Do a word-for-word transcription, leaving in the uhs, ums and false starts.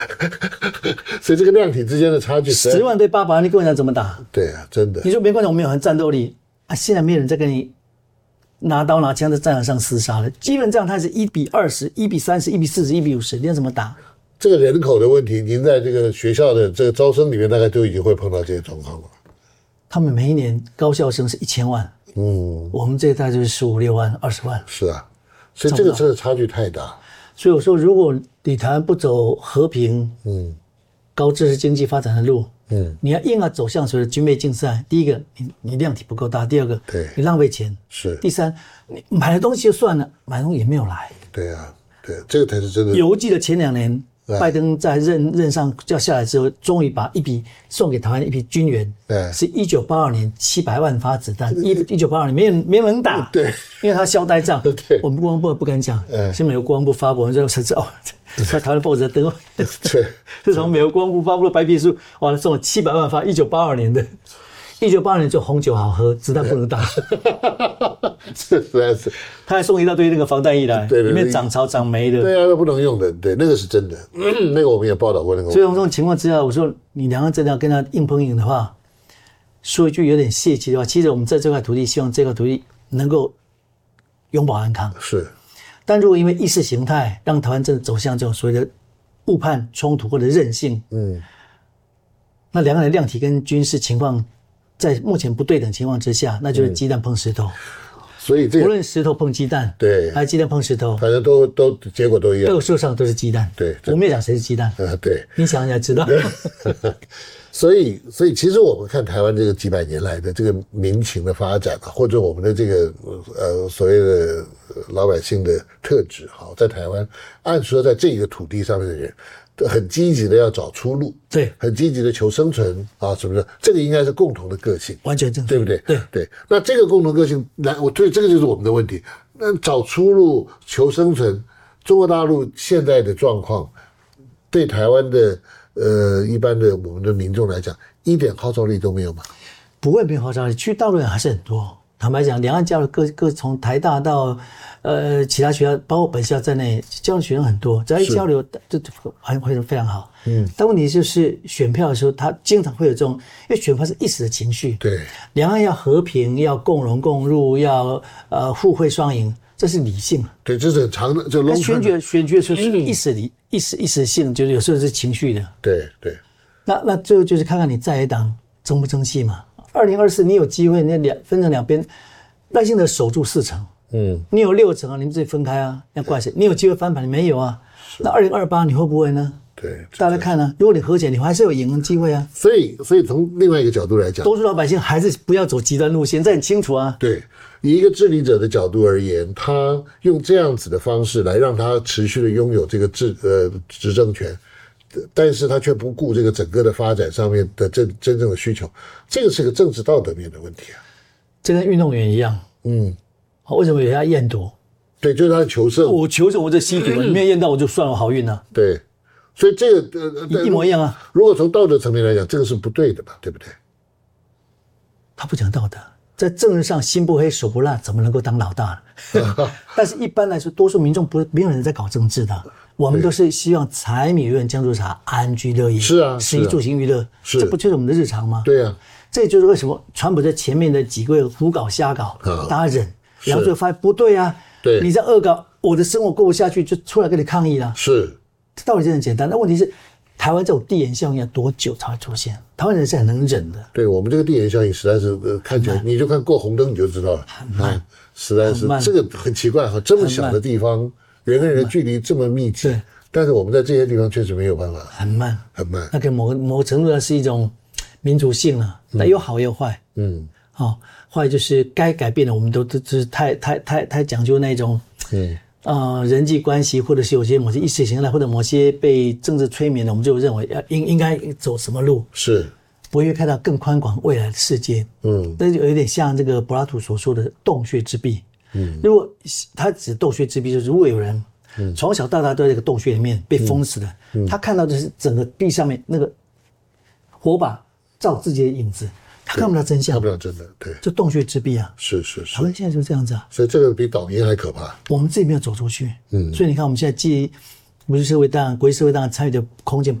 所以这个量体之间的差距， 十万对八百万，你跟我讲怎么打？ 对啊，真的。 你说没关系，我们有很战斗力啊，现在没有人在跟你拿刀拿枪在战场上厮杀了，基本上它是一比二十、一比三十、一比四十、一比五十，你要怎么打？ 这个人口的问题，您在这个学校的这个招生里面，大概都已经会碰到这些状况了。 他们每一年高校生是一千万，嗯，我们这一代就是十五六万、二十万。 是啊，所以这个真的差距太大。 所以我说，如果你台湾不走和平、嗯、高知识经济发展的路，嗯，你要硬要走向所谓的军备竞赛，第一个，你你量体不够大；第二个， 对， 你浪费钱； 是； 第三，你买了东西就算了，买的东西也没有来。 对啊，对，这个才是真的。 犹记得前两年，拜登在任任上要下来之后，终于把一笔送给台湾一批军援，对，是一九八二年七百万发子弹，一一九八二年没人没人能打， 对， 因为他消呆仗， 对， 我们国防部不敢讲，嗯，是美国国防部发布，我们就才知道，在台湾报纸登，对，是从美国国防部发布的白皮书，哇，送了七百万发，一九八二年的。一九八二年就红酒好喝，子弹不能打， 是实在是。 他还送一大堆那个防弹衣来，对对对，里面长草长霉的。 对啊，那不能用的，对，那个是真的。嗯、那个我们也报道过那个。 所以从这种情况之下，我说你两个真的要跟他硬碰硬的话，说一句有点泄气的话，其实我们在这块土地，希望这块土地能够永保安康。 是。 但如果因为意识形态让台湾真的走向这种所谓的误判冲突或者韧性，嗯，那两个人量体跟军事情况。在目前不对等情况之下，那就是鸡蛋碰石头。嗯、 所以这无论石头碰鸡蛋， 对， 还是鸡蛋碰石头， 反正都都结果都一样， 都树上都是鸡蛋。 对， 我没有讲谁是鸡蛋。 啊，对， 你想一下知道。 所以，所以其实我们看台湾这个几百年来的这个民情的发展啊，或者我们的这个呃所谓的老百姓的特质，好，在台湾，按说在这个土地上面的人。很积极的要找出路， 对，很积极的求生存啊，是不是？这个应该是共同的个性， 完全正确， 对不对？ 对对。那这个共同个性，来，我对这个就是我们的问题。那找出路、求生存，中国大陆现在的状况，对台湾的呃一般的我们的民众来讲，一点号召力都没有吗？ 不会没有号召力，去大陆人还是很多。坦白讲，两岸交流各各从台大到呃其他学校，包括本校在内，交流学生很多，只要一交流就很会非常好。嗯，但问题就是选票的时候，他经常会有这种，因为选票是一时的情绪。 对， 两岸要和平，要共荣共入，要呃互惠双赢，这是理性。 对，这是很长的，就 long term。 选举选举的时候是一时理、一时一时性，就是有时候是情绪的。 对对。 那那最后就是看看你在野党争不争气嘛。二零二四你有机会，你两分成两边，耐心的守住四成，嗯，你有六成啊，你们自己分开啊，要怪谁？你有机会翻盘，你没有啊？那二零二八你会不会呢？ 对， 大家看啊，如果你和解，你还是有赢的机会啊。 所以，所以从另外一个角度来讲， 多数老百姓还是不要走极端路线，这很清楚啊。 对，以一个治理者的角度而言，他用这样子的方式来让他持续的拥有这个治呃执政权。但是他却不顾这个整个的发展上面的真真正的需求，这个是个政治道德面的问题啊。 这跟运动员一样，嗯，为什么有人要验毒？ 对，就是他的求胜。 我求胜，我在吸毒，你没有验到我就算了，我好运啊。 对，所以这个呃一模一样啊。 如果从道德层面来讲，这个是不对的嘛，对不对？ 他不讲道德，在政治上心不黑手不辣，怎么能够当老大呢？但是一般来说，多数民众不没有人在搞政治的。我们都是希望柴米油盐酱醋茶安居乐业， 是啊， 食衣住行娱乐，这不就是我们的日常吗？ 对啊， 这就是为什么川普在前面的几个月胡搞瞎搞，嗯、大家忍，然后最后发现不对啊， 对， 你在恶搞，我的生活过不下去，就出来跟你抗议了。 是， 这道理真的很简单。那问题是，台湾这种递延效应要多久才会出现？台湾人是很能忍的。 对我们这个递延效应实在是、呃、看起来，你就看过红灯你就知道了， 很慢， 嗯、实在是这个很奇怪哈，这么小的地方，人跟人的距离这么密集。对。但是我们在这些地方确实没有办法， 很慢， 很慢。 那个某某个程度上是一种民主性了、啊，那、嗯、有好有坏。嗯，好、哦，坏就是该改变的，我们都都是太太太太讲究那种，嗯呃人际关系，或者是有些某些意识形态，或者某些被政治催眠的，我们就认为要应应该走什么路， 是不会看到更宽广未来的世界。嗯，那就有点像这个柏拉图所说的洞穴之壁。嗯，如果他指洞穴之壁，就是如果有人。嗯，从小到大都在这个洞穴里面被封死的、嗯嗯，他看到的是整个壁上面那个火把照自己的影子，他看不到真相， 看不到真的，对， 就洞穴之壁啊， 是是是， 台湾现在就这样子啊， 所以这个比导民还可怕， 我们自己没有走出去，嗯，所以你看我们现在既国际社会当然国际社会当然参与的空间